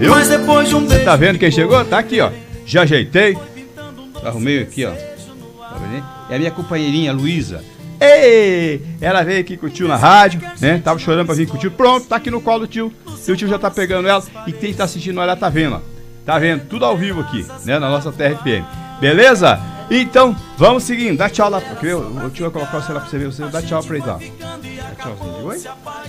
Viu? Você tá vendo quem chegou? Tá aqui, ó. Já ajeitei. Arrumei aqui, ó. Tá vendo? É a minha companheirinha, Luísa. Ei! Ela veio aqui com o tio na rádio, né? Tava chorando pra vir com o tio. Pronto, tá aqui no colo do tio. E o tio já tá pegando ela. E quem tá assistindo ela tá vendo, ó. Tá vendo? Tudo ao vivo aqui, né? Na nossa TRPM. Beleza? Então, vamos seguindo. Dá tchau lá. Porque o tio vai colocar o celular pra você ver. Você dá tchau pra ele, ó. Dá tchauzinho. Oi?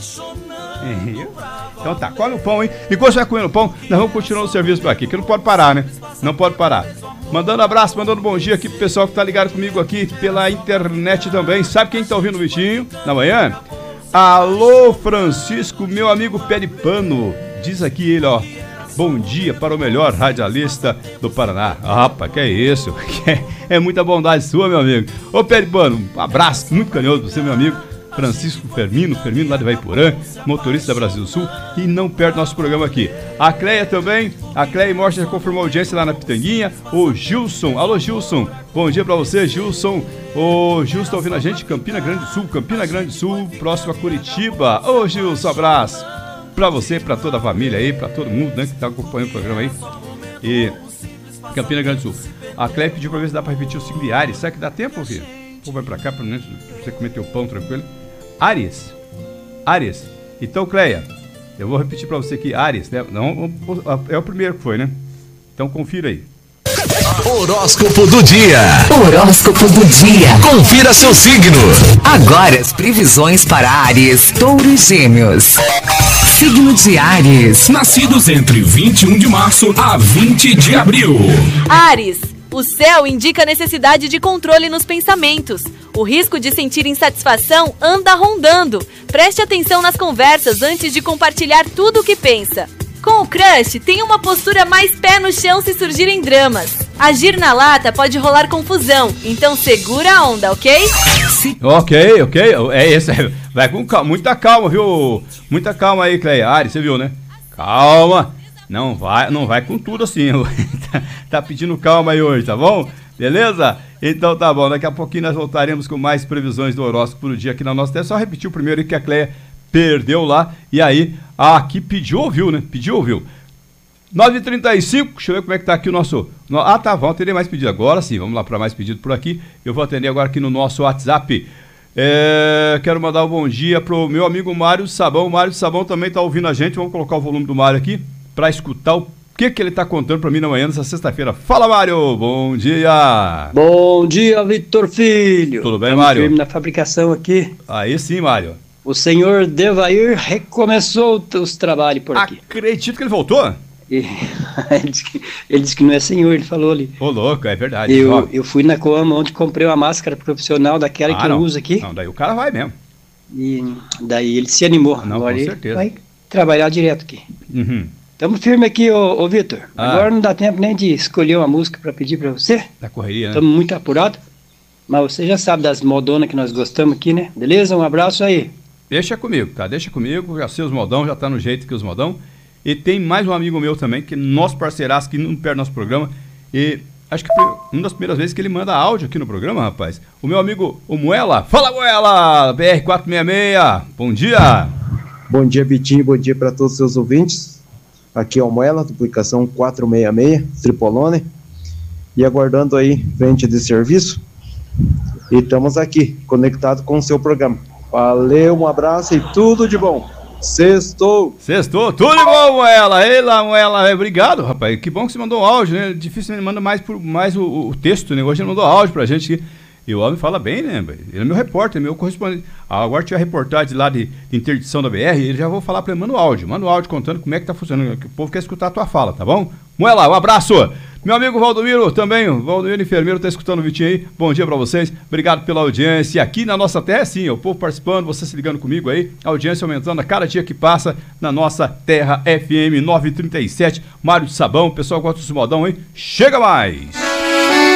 Então tá, come o pão, hein? Enquanto você vai comendo o pão, nós vamos continuar o serviço por aqui, que não pode parar, né? Não pode parar. Mandando abraço, mandando bom dia aqui pro pessoal que tá ligado comigo aqui pela internet também. Sabe quem tá ouvindo o Vitinho na manhã? Alô, Francisco, meu amigo pé de pano. Diz aqui ele, ó. Bom dia para o melhor radialista do Paraná. Ah, rapaz, que é isso? É muita bondade sua, meu amigo. Ô, pé de pano, um abraço muito carinhoso pra você, meu amigo. Francisco Fermino lá de Vaiporã, motorista da Brasil Sul, e não perde nosso programa aqui. A Cleia também, a Cleia Morte já confirmou a audiência lá na Pitanguinha. O Gilson, alô Gilson, bom dia pra você, Gilson. O Gilson tá ouvindo a gente, Campina Grande do Sul, próximo a Curitiba. Ô Gilson, abraço pra você, pra toda a família aí, pra todo mundo, né, que tá acompanhando o programa aí. E Campina Grande do Sul. A Cleia pediu pra ver se dá pra repetir o signo de Ares. Será que dá tempo, filho? Pô, vai pra cá pra você comer teu pão tranquilo. Áries. Então, Cleia, eu vou repetir pra você aqui, Áries, né? Não, é o primeiro que foi, né? Então confira aí. Horóscopo do dia. Confira seu signo. Agora as previsões para Áries, Touro e Gêmeos. Signo de Áries. Nascidos entre 21 de março a 20 de abril. Áries. O céu indica a necessidade de controle nos pensamentos. O risco de sentir insatisfação anda rondando. Preste atenção nas conversas antes de compartilhar tudo o que pensa. Com o crush, tenha uma postura mais pé no chão se surgirem dramas. Agir na lata pode rolar confusão, então segura a onda, ok? Ok. É isso aí. Vai com muita calma, viu? Muita calma aí, Cleia. Áries, você viu, né? Calma. Não vai com tudo assim. Tá pedindo calma aí hoje, tá bom? Beleza? Então tá bom, daqui a pouquinho nós voltaremos com mais previsões do horóscopo do dia aqui na nossa tela. Só repetir o primeiro aí que a Cleia perdeu lá. E aí, aqui pediu, ouviu, né? 9h35, deixa eu ver como é que tá aqui o nosso... Ah, tá, vamos atender mais pedido agora sim. Vamos lá para mais pedido por aqui. Eu vou atender agora aqui no nosso WhatsApp. Quero mandar um bom dia pro meu amigo Mário Sabão. O Mário Sabão também tá ouvindo a gente. Vamos colocar o volume do Mário aqui para escutar o que ele tá contando para mim na manhã dessa sexta-feira. Fala, Mário! Bom dia! Bom dia, Vitor Filho! Tudo bem, Mário? Firme na fabricação aqui. Aí sim, Mário. O senhor Devair recomeçou os trabalhos por aqui. Acredito que ele voltou? Ele disse que não é senhor, ele falou ali. Ô, louco, é verdade. Eu fui na Coama onde comprei uma máscara profissional daquela que eu uso aqui. Não, daí o cara vai mesmo. E daí ele se animou. Não, agora com certeza. Ele vai trabalhar direto aqui. Uhum. Tamo firme aqui, ô Vitor. Agora não dá tempo nem de escolher uma música pra pedir pra você. Da correria, né? Tamo muito apurado. Mas você já sabe das modonas que nós gostamos aqui, né? Beleza? Um abraço aí. Deixa comigo, tá? Deixa comigo. Já sei os modão, já tá no jeito que os modão. E tem mais um amigo meu também, que é nosso parceiraço, que não perde nosso programa. E acho que foi uma das primeiras vezes que ele manda áudio aqui no programa, rapaz. O meu amigo, o Moela. Fala, Moela! BR466. Bom dia! Bom dia, Vitinho. Bom dia para todos os seus ouvintes. Aqui é o Moela, duplicação 466, Tripolone. E aguardando aí, frente de serviço. E estamos aqui, conectados com o seu programa. Valeu, um abraço e tudo de bom. Sextou, tudo de bom, Moela. Ei lá, Moela, obrigado, rapaz. Que bom que você mandou um áudio, né? Difícil, ele manda mais o texto, né? Hoje ele mandou áudio pra gente aqui. E o homem fala bem, né? Ele é meu repórter, meu correspondente. Agora tiver reportagem lá de interdição da BR, ele já vou falar pra ele, manda o áudio contando como é que tá funcionando, que o povo quer escutar a tua fala, tá bom? Moela, um abraço! Meu amigo Valdomiro também, o Valdomiro Enfermeiro tá escutando o Vitinho aí, bom dia pra vocês, obrigado pela audiência. E aqui na nossa terra, sim, o povo participando, você se ligando comigo aí, a audiência aumentando a cada dia que passa na nossa terra FM 937, Mário de Sabão, o pessoal gosta desse modão, hein? Chega mais!